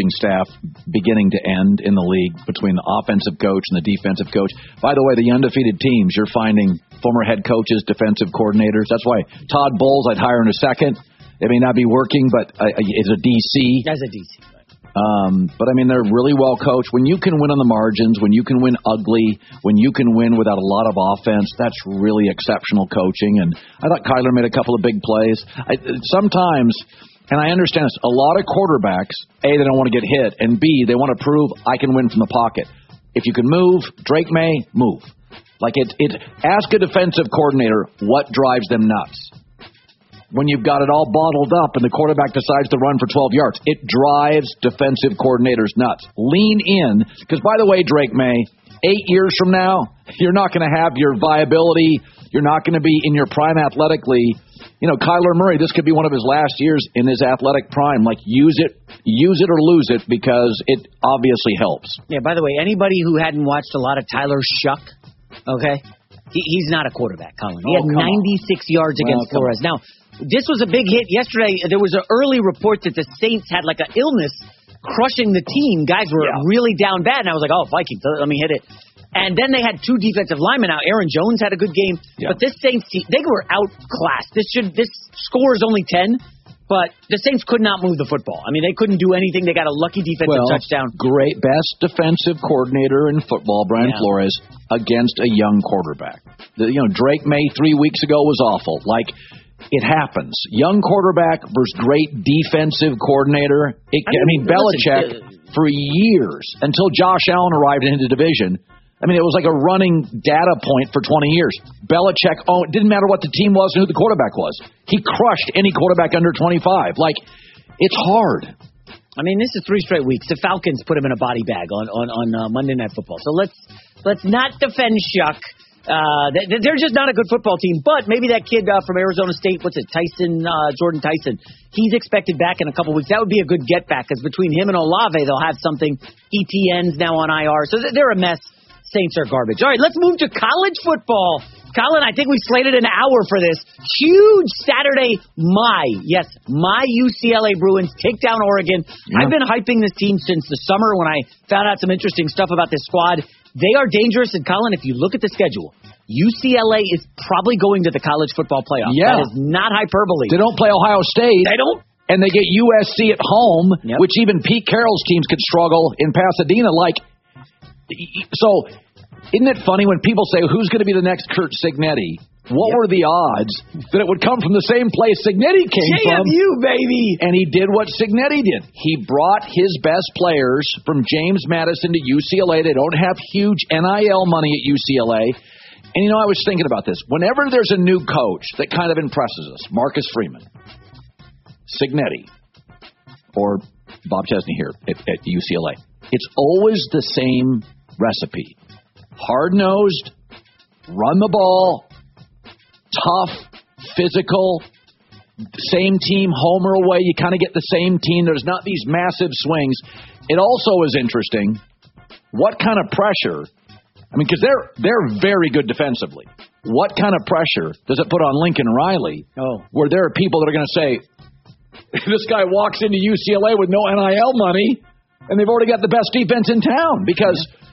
coaching staff beginning to end in the league between the offensive coach and the defensive coach. By the way, the undefeated teams, you're finding former head coaches, defensive coordinators. That's why Todd Bowles I'd hire in a second. It may not be working, but it's a DC. As a DC, right. But, I mean, they're really well coached. When you can win on the margins, when you can win ugly, when you can win without a lot of offense, that's really exceptional coaching. And I thought Kyler made a couple of big plays. Sometimes, and I understand this, a lot of quarterbacks, A, they don't want to get hit, and B, they want to prove I can win from the pocket. If you can move, Drake May, move. Like, ask a defensive coordinator what drives them nuts. When you've got it all bottled up and the quarterback decides to run for 12 yards. It drives defensive coordinators nuts. Lean in, because, by the way, Drake May, 8 years from now, you're not going to have your viability. You're not going to be in your prime athletically. You know, Kyler Murray, this could be one of his last years in his athletic prime. Like, use it or lose it, because it obviously helps. Yeah, by the way, anybody who hadn't watched a lot of Tyler Shuck, okay, he's not a quarterback, Colin. He had 96 yards against Flores. Now, this was a big hit yesterday. There was an early report that the Saints had like an illness crushing the team. Guys were really down bad, and I was like, oh, Vikings, let me hit it. And then they had two defensive linemen out. Aaron Jones had a good game, but this Saints team, they were outclassed. This score is only 10, but the Saints could not move the football. I mean, they couldn't do anything. They got a lucky defensive touchdown. Great, best defensive coordinator in football, Brian Flores, against a young quarterback. Drake May 3 weeks ago was awful. Like, it happens. Young quarterback versus great defensive coordinator. Belichick, for years, until Josh Allen arrived in the division, I mean, it was like a running data point for 20 years. Belichick, it didn't matter what the team was and who the quarterback was. He crushed any quarterback under 25. Like, it's hard. I mean, this is 3 straight weeks. The Falcons put him in a body bag on Monday Night Football. So let's not defend Shuck. They're just not a good football team, but maybe that kid from Arizona State, Jordan Tyson, he's expected back in a couple weeks. That would be a good get back, because between him and Olave, they'll have something. ETN's now on IR, so they're a mess. Saints are garbage. All right, let's move to college football. Colin, I think we slated an hour for this. Huge Saturday, my UCLA Bruins take down Oregon. Yeah. I've been hyping this team since the summer when I found out some interesting stuff about this squad. They are dangerous, and Colin, if you look at the schedule, UCLA is probably going to the college football playoff. Yeah. That is not hyperbole. They don't play Ohio State. They don't. And they get USC at home, which even Pete Carroll's teams could struggle in Pasadena. So, isn't it funny when people say, who's going to be the next Curt Cignetti? What were the odds that it would come from the same place Cignetti came from? JMU, baby! And he did what Cignetti did. He brought his best players from James Madison to UCLA. They don't have huge NIL money at UCLA. And, I was thinking about this. Whenever there's a new coach that kind of impresses us, Marcus Freeman, Cignetti, or Bob Chesney here at UCLA, it's always the same recipe. Hard-nosed, run the ball, tough, physical, same team, home or away. You kind of get the same team. There's not these massive swings. It also is interesting what kind of pressure. I mean, because they're very good defensively. What kind of pressure does it put on Lincoln Riley? Where there are people that are going to say, this guy walks into UCLA with no NIL money, and they've already got the best defense in town. Because,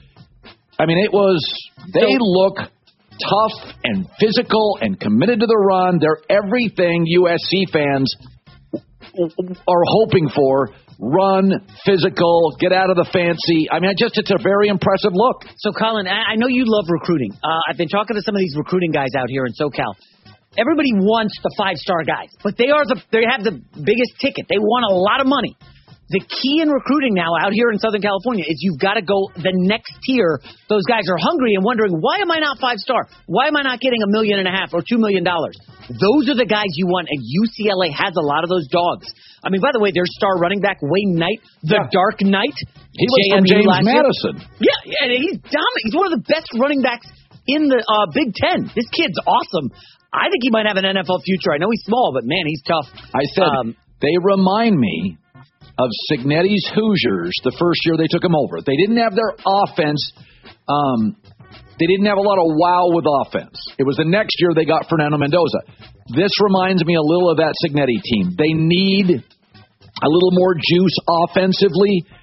they look tough and physical and committed to the run. They're everything USC fans are hoping for. Run, physical, get out of the fancy. It's a very impressive look. So, Colin, I know you love recruiting. I've been talking to some of these recruiting guys out here in SoCal. Everybody wants the 5-star guys, but they have the biggest ticket. They want a lot of money. The key in recruiting now out here in Southern California is you've got to go the next tier. Those guys are hungry and wondering, why am I not 5-star? Why am I not getting $1.5 million or $2 million? Those are the guys you want, and UCLA has a lot of those dogs. By the way, their star running back, Wayne Knight, the Dark Knight. He was from James Madison. Yeah, and he's dominant. He's one of the best running backs in the Big Ten. This kid's awesome. I think he might have an NFL future. I know he's small, but, man, he's tough. I said, they remind me of Cignetti's Hoosiers the first year they took him over. They didn't have their offense. They didn't have a lot of wow with offense. It was the next year they got Fernando Mendoza. This reminds me a little of that Cignetti team. They need a little more juice offensively.